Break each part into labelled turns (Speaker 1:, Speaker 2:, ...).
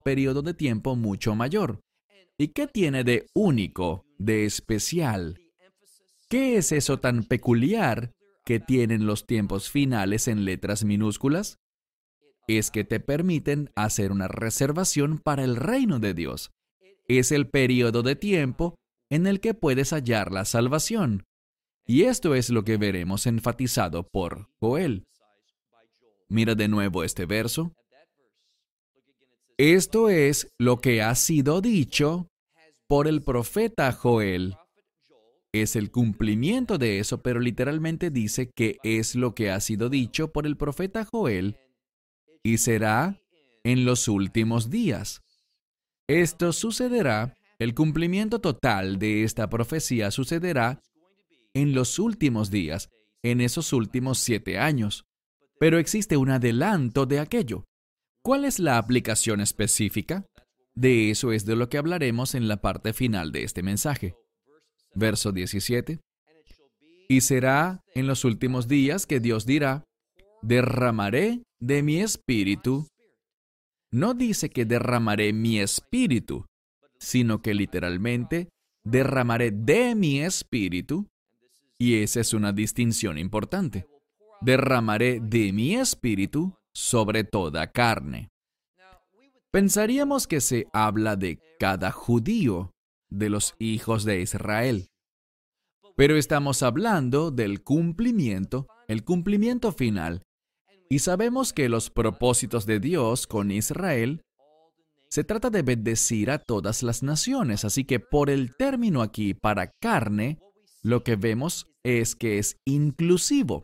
Speaker 1: periodo de tiempo mucho mayor. ¿Y qué tiene de único, de especial? ¿Qué es eso tan peculiar que tienen los tiempos finales en letras minúsculas? Es que te permiten hacer una reservación para el reino de Dios. Es el periodo de tiempo en el que puedes hallar la salvación. Y esto es lo que veremos enfatizado por Joel. Mira de nuevo este verso. Esto es lo que ha sido dicho por el profeta Joel. Es el cumplimiento de eso, pero literalmente dice que es lo que ha sido dicho por el profeta Joel y será en los últimos días. Esto sucederá, el cumplimiento total de esta profecía sucederá en los últimos días, en esos últimos 7 años. Pero existe un adelanto de aquello. ¿Cuál es la aplicación específica? De eso es de lo que hablaremos en la parte final de este mensaje. Verso 17. Y será en los últimos días que Dios dirá, derramaré de mi espíritu. No dice que derramaré mi espíritu, sino que literalmente derramaré de mi espíritu. Y esa es una distinción importante. Derramaré de mi espíritu sobre toda carne. Pensaríamos que se habla de cada judío, de los hijos de Israel. Pero estamos hablando del cumplimiento, el cumplimiento final. Y sabemos que los propósitos de Dios con Israel se trata de bendecir a todas las naciones. Así que por el término aquí para carne, lo que vemos es que es inclusivo.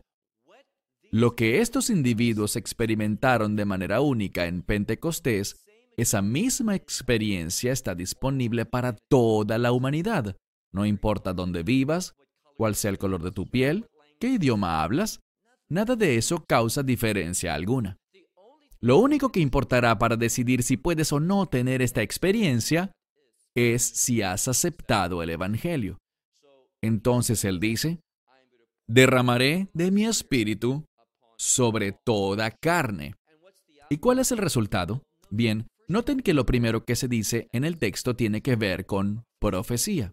Speaker 1: Lo que estos individuos experimentaron de manera única en Pentecostés, esa misma experiencia está disponible para toda la humanidad. No importa dónde vivas, cuál sea el color de tu piel, qué idioma hablas, nada de eso causa diferencia alguna. Lo único que importará para decidir si puedes o no tener esta experiencia es si has aceptado el Evangelio. Entonces Él dice, derramaré de mi espíritu sobre toda carne. ¿Y cuál es el resultado? Bien, noten que lo primero que se dice en el texto tiene que ver con profecía.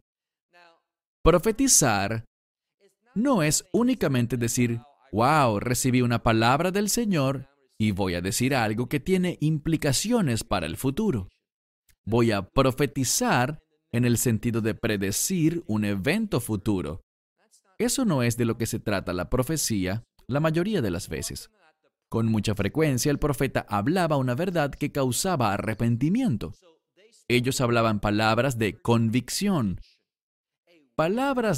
Speaker 1: Profetizar no es únicamente decir, wow, recibí una palabra del Señor y voy a decir algo que tiene implicaciones para el futuro. Voy a profetizar en el sentido de predecir un evento futuro. Eso no es de lo que se trata la profecía la mayoría de las veces. Con mucha frecuencia el profeta hablaba una verdad que causaba arrepentimiento. Ellos hablaban palabras de convicción, palabras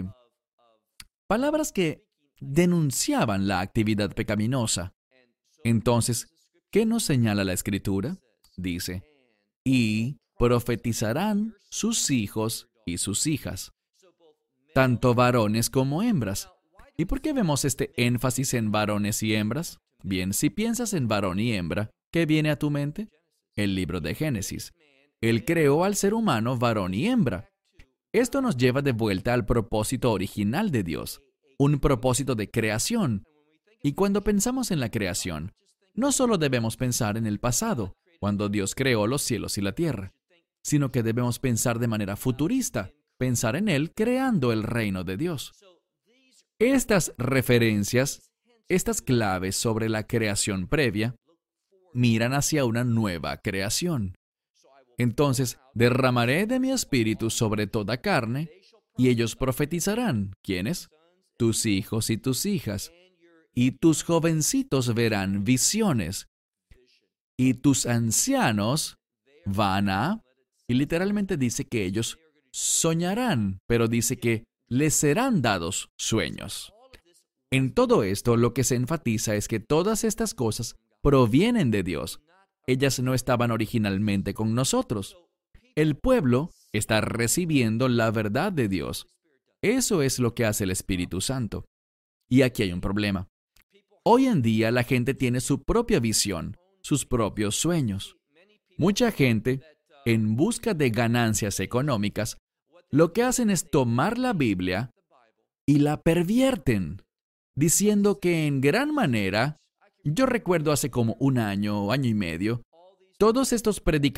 Speaker 1: que denunciaban la actividad pecaminosa. Entonces, ¿qué nos señala la Escritura? Dice, y profetizarán sus hijos y sus hijas, tanto varones como hembras. ¿Y por qué vemos este énfasis en varones y hembras? Bien, si piensas en varón y hembra, ¿qué viene a tu mente? El libro de Génesis. Él creó al ser humano varón y hembra. Esto nos lleva de vuelta al propósito original de Dios, un propósito de creación. Y cuando pensamos en la creación, no solo debemos pensar en el pasado, cuando Dios creó los cielos y la tierra, sino que debemos pensar de manera futurista, pensar en Él creando el reino de Dios. Estas referencias, estas claves sobre la creación previa, miran hacia una nueva creación. Entonces, derramaré de mi espíritu sobre toda carne, y ellos profetizarán. ¿Quiénes? Tus hijos y tus hijas. Y tus jovencitos verán visiones. Y tus ancianos y literalmente dice que ellos soñarán, pero dice que les serán dados sueños. En todo esto, lo que se enfatiza es que todas estas cosas provienen de Dios. Ellas no estaban originalmente con nosotros. El pueblo está recibiendo la verdad de Dios. Eso es lo que hace el Espíritu Santo. Y aquí hay un problema. Hoy en día la gente tiene su propia visión, sus propios sueños. Mucha gente, en busca de ganancias económicas, lo que hacen es tomar la Biblia y la pervierten, diciendo que en gran manera, yo recuerdo hace como un año o año y medio, Todos estos predicadores